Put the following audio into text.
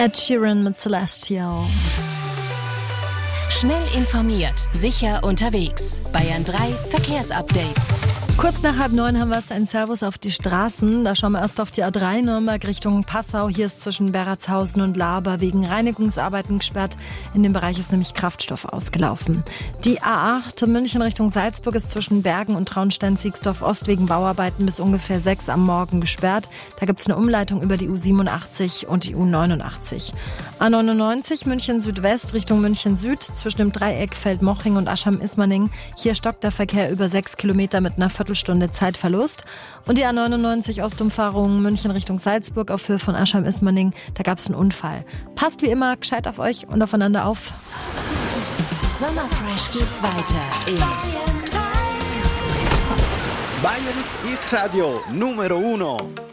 Ed Sheeran mit Celestial. Schnell informiert, sicher unterwegs. Bayern 3 Verkehrsupdate. Kurz nach 8:30 haben wir es, ein Servus auf die Straßen. Da schauen wir erst auf die A3 Nürnberg Richtung Passau. Hier ist zwischen Berratshausen und Laber wegen Reinigungsarbeiten gesperrt. In dem Bereich ist nämlich Kraftstoff ausgelaufen. Die A8 München Richtung Salzburg ist zwischen Bergen und Traunstein-Siegsdorf-Ost wegen Bauarbeiten bis ungefähr 6 am Morgen gesperrt. Da gibt es eine Umleitung über die U87 und die U89. A99 München Südwest Richtung München Süd zwischen dem Dreieck Feldmoching und Aschheim-Ismaning. Hier stockt der Verkehr über 6 Kilometer mit einer Viertelstunde Zeitverlust. Und die A99 Ostumfahrung München Richtung Salzburg auf Höhe von Aschheim-Ismaning. Da gab es einen Unfall. Passt wie immer gescheit auf euch und aufeinander auf. Sommerfresh geht's weiter in Bayerns Hit Radio Numero 1.